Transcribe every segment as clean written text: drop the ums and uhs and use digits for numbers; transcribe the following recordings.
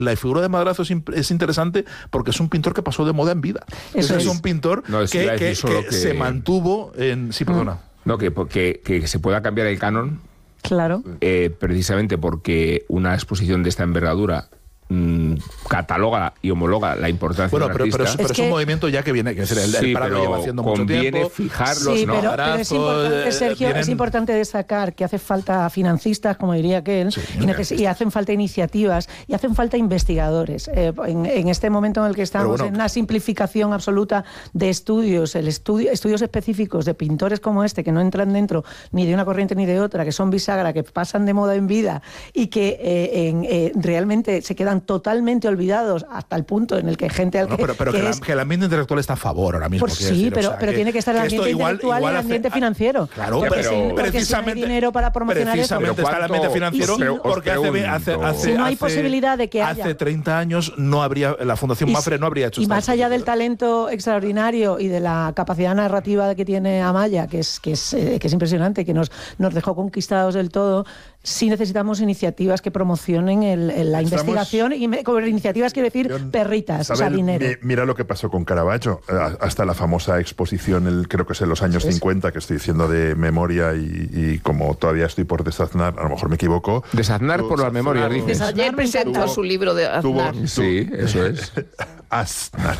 La figura de Madrazo es interesante porque es un pintor que pasó de moda en vida. Es un pintor que se mantuvo en... Sí, perdona. No, que se pueda cambiar el canon. Claro. Precisamente porque una exposición de esta envergadura cataloga y homologa la importancia del artista. Pero es un movimiento ya que viene, que el Prado lleva haciendo mucho tiempo. Conviene fijarlos, sí, ¿no? Pero es importante, Sergio, es importante destacar que hace falta financistas, como diría aquel, y hacen falta iniciativas, y hacen falta investigadores. En este momento en el que estamos, en una simplificación absoluta de estudios, estudios específicos de pintores como este, que no entran dentro ni de una corriente ni de otra, que son bisagra, que pasan de moda en vida, y que realmente se quedan totalmente olvidados hasta el punto en el que gente... que el ambiente intelectual está a favor ahora mismo. Pues sí, pero tiene que estar el ambiente intelectual y el ambiente financiero. Claro, porque si no hay dinero para promocionar eso. Precisamente está el ambiente financiero porque si no hay posibilidad de que hace 30 años no habría, la Fundación Mafre no habría hecho. Y más allá del talento extraordinario y de la capacidad narrativa que tiene Amaya, que es impresionante, que nos dejó conquistados del todo, sí necesitamos iniciativas que promocionen la investigación, y con iniciativas quiero decir perritas, o sea, dinero. Mira lo que pasó con Caravaggio, hasta la famosa exposición, creo que es en los años 50, que estoy diciendo de memoria, y como todavía estoy por desaznar, a lo mejor me equivoco. Desaznar por las memorias, dices. Ayer presentó su libro de Aznar. Sí, eso es. Aznar.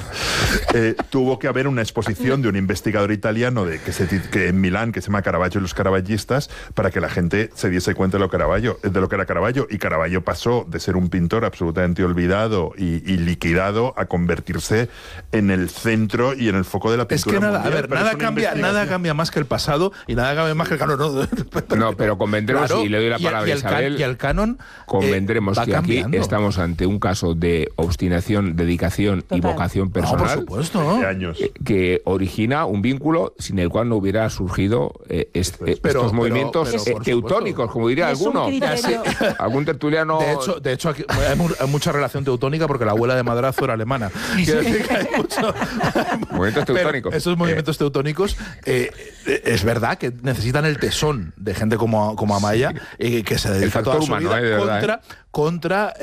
Tuvo que haber una exposición de un investigador italiano que en Milán, que se llama Caravaggio y los caravallistas, para que la gente se diese cuenta de lo que era Caravaggio. Y Caravaggio pasó de ser un pintor absolutamente olvidado y liquidado a convertirse en el centro y en el foco de la pintura mundial. Nada cambia más que el pasado y nada cambia más que el canon. No, pero convendremos, y le doy la palabra a Isabel, y el canon convendremos que cambiando. Aquí estamos ante un caso de obstinación, dedicación y vocación personal, por supuesto, de años, que origina un vínculo sin el cual no hubiera surgido estos movimientos teutónicos, como diría alguno. Algún tertuliano. De hecho aquí hay mucha relación teutónica porque la abuela de Madrazo era alemana. Quiero decir que hay movimientos teutónicos. Esos movimientos teutónicos es verdad que necesitan el tesón de gente como Amaya, que se dedica toda su vida contra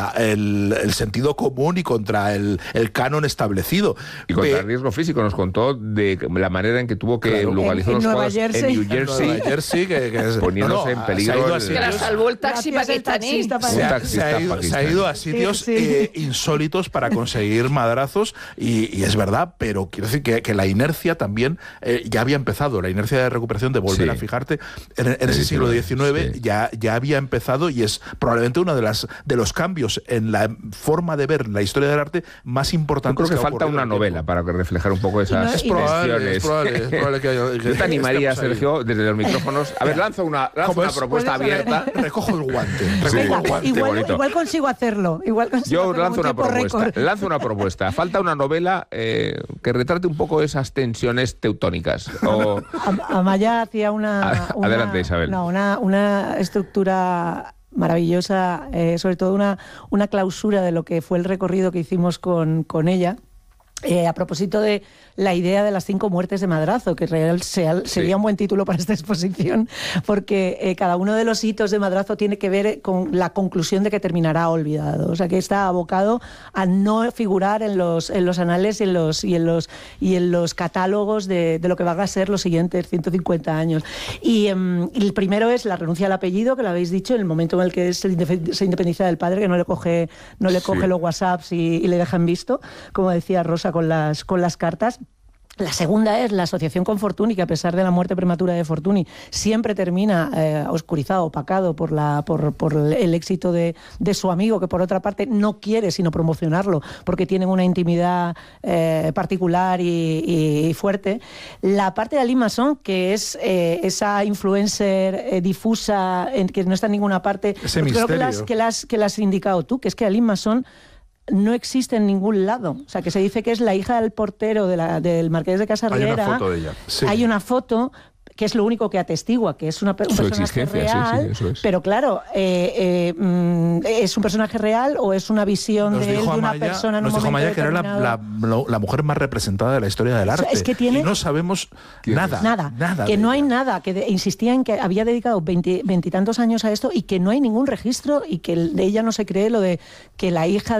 el sentido común y contra el canon establecido. Y contra el riesgo físico. Nos contó de la manera en que tuvo que localizar los cuadros en New Jersey, poniéndose en peligro. Que la salvó el taxi pakistaní. Se ha ido a sitios insólitos para conseguir madrazos, y es verdad, pero quiero decir que la inercia también ya había empezado. La inercia de recuperación, de volver a fijarte en ese siglo XIX, ya había empezado, y es probablemente uno de los cambios en la forma de ver la historia del arte más importantes. Yo creo que falta una novela para reflejar un poco esas tensiones. Es probable que haya... Yo te animaría, Sergio, desde los micrófonos. A ver, lanzo una propuesta abierta. Recojo el guante. Igual consigo hacerlo. Yo lanzo una propuesta. Falta una novela que retrate un poco esas tensiones teutónicas. Amaya hacía Adelante, Isabel. Una estructura maravillosa, sobre todo una clausura de lo que fue el recorrido que hicimos con ella. A propósito de la idea de las 5 muertes de Madrazo, que sería un buen título para esta exposición, porque cada uno de los hitos de Madrazo tiene que ver con la conclusión de que terminará olvidado. O sea, que está abocado a no figurar en los anales y en los catálogos de lo que van a ser los siguientes 150 años. Y el primero es la renuncia al apellido, que lo habéis dicho, en el momento en el que se independiza del padre, que no le coge los WhatsApps y le deja en visto, como decía Rosa con las cartas. La segunda es la asociación con Fortuny, que a pesar de la muerte prematura de Fortuny siempre termina oscurizado, opacado por el éxito de su amigo, que por otra parte no quiere sino promocionarlo porque tienen una intimidad particular y fuerte. La parte de Aline Masson, que es esa influencer difusa que no está en ninguna parte, creo que la has indicado tú, que es que Aline Masson no existe en ningún lado. O sea, que se dice que es la hija del portero del marqués de Casa Riera. Hay una foto de ella. Sí. Hay una foto, que es lo único que atestigua que es un personaje real, pero claro, ¿es un personaje real o es una visión de él, de una persona en un momento Maya determinado? Que era la mujer más representada de la historia del arte. Es que tiene... Y no sabemos nada. Que no hay nada, que insistía en que había dedicado veintitantos años a esto y que no hay ningún registro y que de ella no se cree lo de que la hija